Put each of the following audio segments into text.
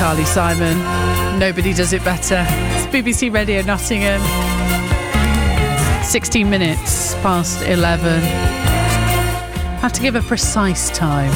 Carly Simon. Nobody does it better. It's BBC Radio Nottingham. 16 minutes past 11. Have to give a precise time.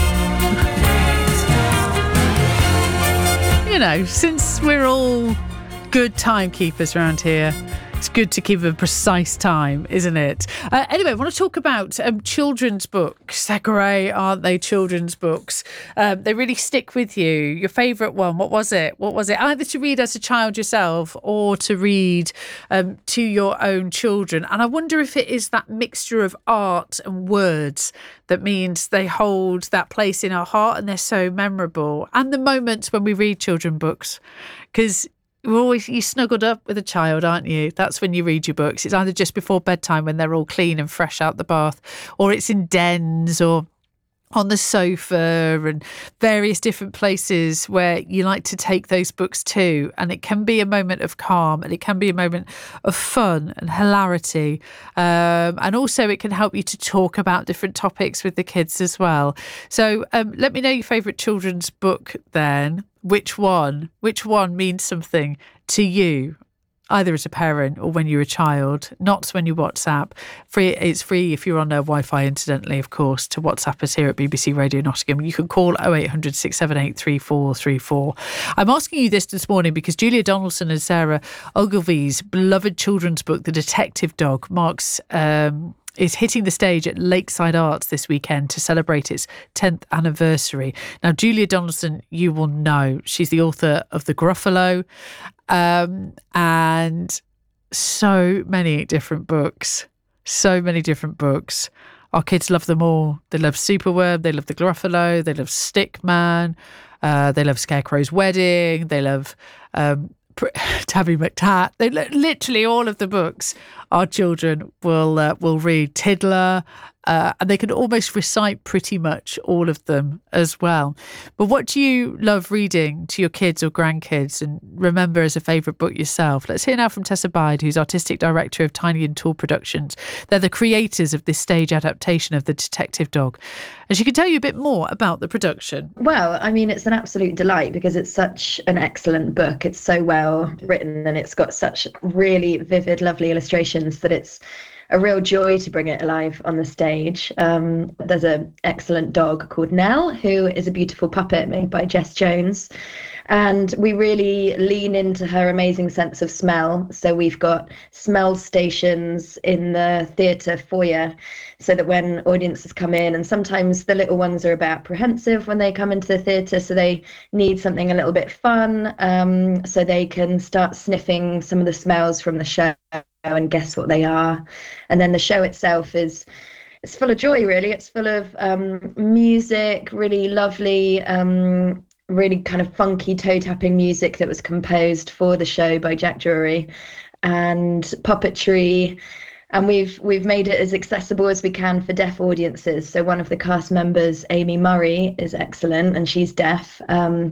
You know, since we're all good timekeepers around here, it's good to keep a precise time, isn't it? Anyway, I want to talk about children's books. They're great, aren't they, children's books? They really stick with you. Your favourite one, what was it? Either to read as a child yourself or to read to your own children. And I wonder if it is that mixture of art and words that means they hold that place in our heart and they're so memorable. And the moments when we read children's books, because you snuggled up with a child, aren't you? That's when you read your books. It's either just before bedtime when they're all clean and fresh out the bath, or it's in dens or on the sofa and various different places where you like to take those books to. And it can be a moment of calm and it can be a moment of fun and hilarity. And also it can help you to talk about different topics with the kids as well. So let me know your favourite children's book then. Which one means something to you, either as a parent or when you're a child, not when you WhatsApp. It's free if you're on Wi-Fi, incidentally, of course, to WhatsApp us here at BBC Radio Nottingham. You can call 0800 678 3434. I'm asking you this morning because Julia Donaldson and Sarah Ogilvy's beloved children's book, The Detective Dog, is hitting the stage at Lakeside Arts this weekend to celebrate its 10th anniversary. Now, Julia Donaldson, you will know, she's the author of The Gruffalo and so many different books. Our kids love them all. They love Superworm, they love The Gruffalo, they love Stickman, they love Scarecrow's Wedding, they love Tabby McTat. They literally all of the books our children will read. Tiddler, and they can almost recite pretty much all of them as well. But what do you love reading to your kids or grandkids and remember as a favourite book yourself? Let's hear now from Tessa Bide, who's Artistic Director of Tiny and Tall Productions. They're the creators of this stage adaptation of The Detective Dog. And she can tell you a bit more about the production. Well, I mean, it's an absolute delight because it's such an excellent book. It's so well written and it's got such really vivid, lovely illustrations that it's a real joy to bring it alive on the stage. There's an excellent dog called Nell, who is a beautiful puppet made by Jess Jones. And we really lean into her amazing sense of smell. So we've got smell stations in the theatre foyer so that when audiences come in, and sometimes the little ones are a bit apprehensive when they come into the theatre, so they need something a little bit fun, so they can start sniffing some of the smells from the show and guess what they are. And then the show itself it's full of joy, really. It's full of music, really lovely, really kind of funky toe-tapping music that was composed for the show by Jack Drury, and puppetry. And we've made it as accessible as we can for deaf audiences. So one of the cast members, Amy Murray, is excellent, and she's deaf.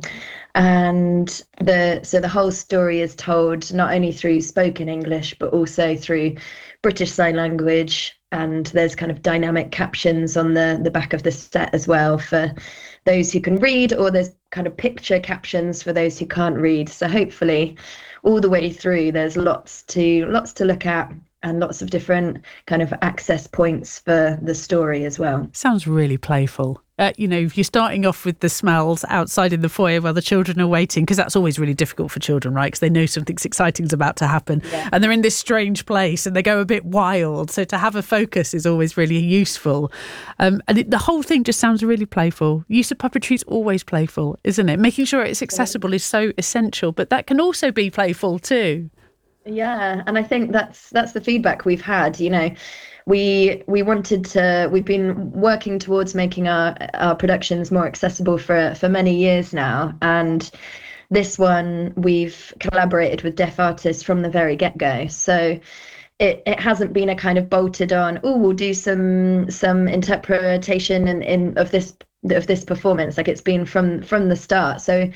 And the whole story is told not only through spoken English, but also through British Sign Language. And there's kind of dynamic captions on the back of the set as well for those who can read, or there's kind of picture captions for those who can't read. So hopefully all the way through there's lots to look at and lots of different kind of access points for the story as well. Sounds really playful. If you're starting off with the smells outside in the foyer while the children are waiting, because that's always really difficult for children, right? Because they know something exciting is about to happen, and they're in this strange place and they go a bit wild. So to have a focus is always really useful. The whole thing just sounds really playful. Use of puppetry is always playful, isn't it? Making sure it's accessible is so essential, but that can also be playful too. Yeah, and I think that's the feedback we've had. We've been working towards making our productions more accessible for many years now, and this one we've collaborated with deaf artists from the very get-go. So it hasn't been a kind of bolted on, we'll do some interpretation of this performance. Like, it's been from the start. So